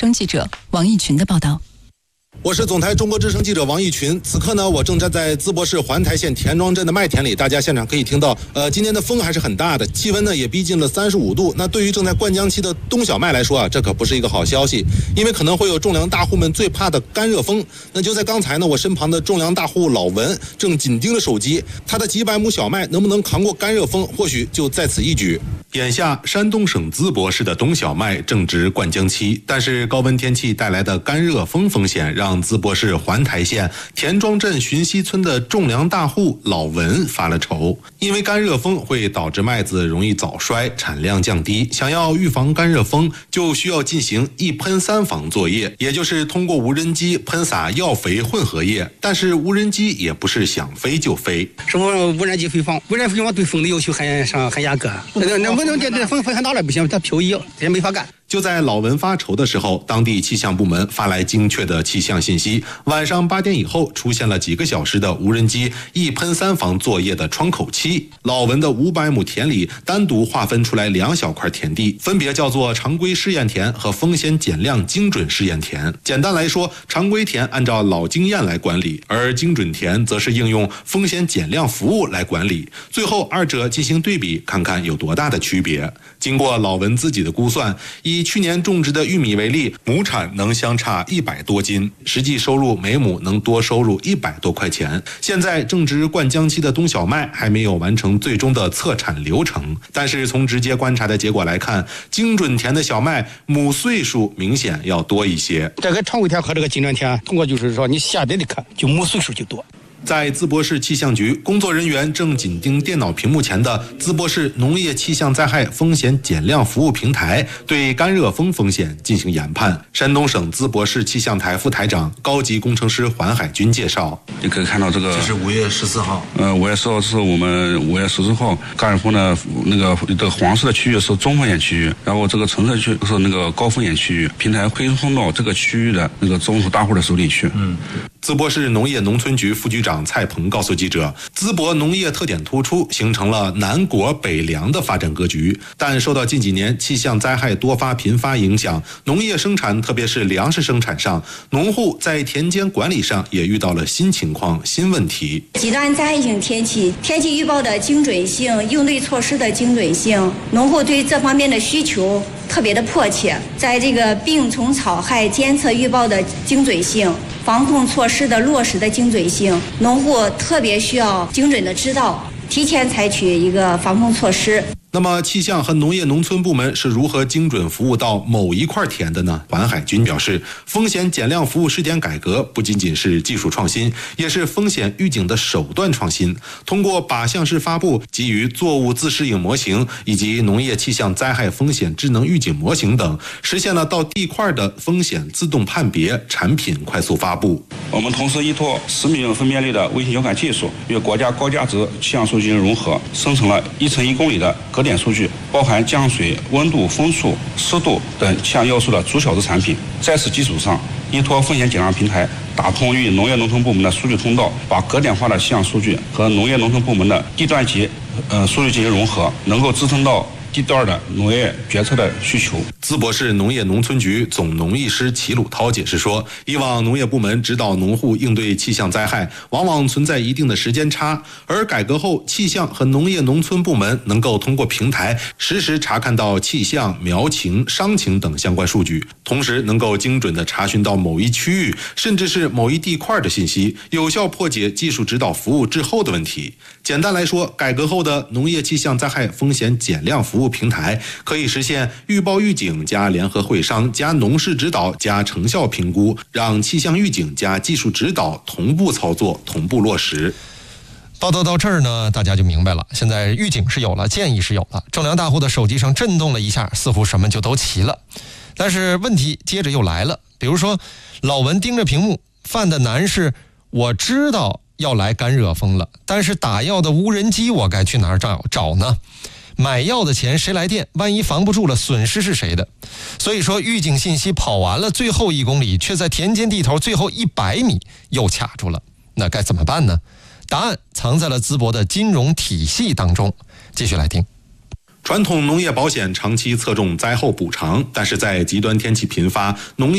声记者王义群的报道。 我是总台中国之声记者王义群，此刻呢，我正站在淄博市环台县田庄镇的麦田里，大家现场可以听到，今天的风还是很大的，气温呢也逼近了35度。那对于正在灌浆期的冬小麦来说啊，这可不是一个好消息，因为可能会有种粮大户们最怕的干热风。那就在刚才呢，我身旁的种粮大户老文正紧盯着手机，他的几百亩小麦能不能扛过干热风，或许就在此一举。眼下，山东省淄博市的冬小麦正值灌浆期，但是高温天气带来的干热风风险，让淄博市环台县田庄镇寻溪村的种粮大户老文发了愁。因为干热风会导致麦子容易早衰，产量降低，想要预防干热风，就需要进行一喷三防作业，也就是通过无人机喷洒药肥混合液。但是无人机也不是想飞就飞， 什么无人机飞防，无人机飞防对风的要求很严格，那这风很大了不行，它漂移这也没法干。 就在老文发愁的时候，当地气象部门发来精确的气象信息，晚上8点以后出现了几个小时的无人机一喷三防作业的窗口期。老文的500亩田里单独划分出来2小块田地，分别叫做常规试验田和风险减量精准试验田。简单来说，常规田按照老经验来管理，而精准田则是应用风险减量服务来管理。最后二者进行对比，看看有多大的区别。经过老文自己的估算，以去年种植的玉米为例，亩产能相差100多斤，实际收入每亩能多收入100多块钱。现在正值灌浆期的冬小麦还没有完成最终的测产流程，但是从直接观察的结果来看，精准田的小麦亩岁数明显要多一些。 这个常规田和这个精准田，通过就是说你下边的看，就亩岁数就多。 在淄博市气象局，工作人员正紧盯电脑屏幕前的淄博市农业气象灾害风险减量服务平台，对干热风风险进行研判。山东省淄博市气象台副台长、高级工程师环海军介绍： 你可以看到这个， 这是5月14号。 5月14号是我们5月14号干热风的那个黄色的区域是中风险区域，然后这个橙色区是那个高风险区域。平台会送到这个区域的那个种植大户的手里去。 淄博市农业农村局副局长蔡鹏告诉记者，淄博农业特点突出，形成了南果北粮的发展格局。但受到近几年气象灾害多发频发影响，农业生产特别是粮食生产上，农户在田间管理上也遇到了新情况、新问题。 极端灾害性天气预报的精准性、应对措施的精准性，农户对这方面的需求特别的迫切。在这个病虫草害监测预报的精准性、防控措施的落实的精准性，农户特别需要精准的知道，提前采取一个防控措施。 那么气象和农业农村部门是如何精准服务到某一块田的呢？环海军表示，风险减量服务试点改革不仅仅是技术创新，也是风险预警的手段创新。通过靶向式发布、基于作物自适应模型以及农业气象灾害风险智能预警模型等，实现了到地块的风险自动判别、产品快速发布。 我们同时依托10米分辨率的卫星遥感技术，与国家高价值气象数据融合，生成了1乘1公里的格点数据，包含降水、温度、风速、湿度等气象要素的中小值产品。在此基础上，依托风险减量平台，打通与农业农村部门的数据通道，把格点化的气象数据和农业农村部门的地段级数据进行融合，能够支撑到地段的农业决策的需求。 淄博市农业农村局总农艺师齐鲁涛解释说，以往农业部门指导农户应对气象灾害，往往存在一定的时间差，而改革后，气象和农业农村部门能够通过平台实时查看到气象、苗情、伤情等相关数据，同时能够精准地查询到某一区域甚至是某一地块的信息，有效破解技术指导服务滞后的问题。简单来说，改革后的农业气象灾害风险减量服务平台可以实现预报预警加联合会商加农事指导加成效评估，让气象预警加技术指导同步操作、同步落实。 报道到这儿呢，大家就明白了。现在预警是有了，建议是有了，种粮大户的手机上震动了一下，似乎什么就都齐了。但是问题接着又来了，比如说老文盯着屏幕，犯的难是我知道要来干热风了，但是打药的无人机我该去哪儿找呢？买药的钱谁来垫？万一防不住了，损失是谁的？所以说预警信息跑完了最后1公里，却在田间地头最后100米又卡住了，那该怎么办呢？答案藏在了淄博的金融体系当中。继续来听。 传统农业保险长期侧重灾后补偿，但是在极端天气频发、农业